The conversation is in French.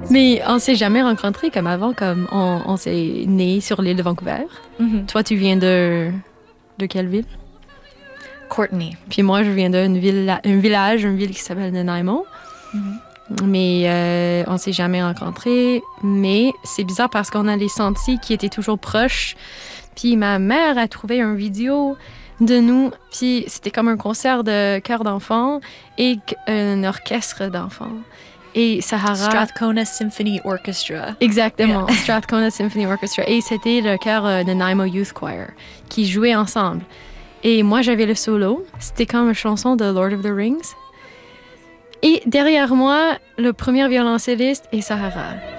Mais on s'est jamais rencontrés comme avant, comme on s'est nés sur l'île de Vancouver. Mhm. Toi, tu viens de quelle ville? Courtney. Puis moi, je viens d'un village, une ville qui s'appelle Nanaimo. Mhm. Mais on s'est jamais rencontrés. Mais c'est bizarre parce qu'on a les sentis qui étaient toujours proches. Puis ma mère a trouvé une vidéo de nous. Puis c'était comme un concert de chœur d'enfants et un orchestre d'enfants. Et Sahara... Strathcona Symphony Orchestra. Exactement, Yeah. Strathcona Symphony Orchestra. Et c'était le chœur de Nanaimo Youth Choir qui jouait ensemble. Et moi, j'avais le solo. C'était comme une chanson de Lord of the Rings. Et derrière moi, le premier violoncelliste est Sahara.